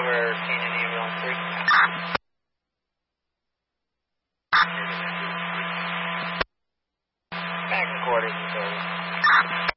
over, seen an ambulance 3. Back in quarters, it's over.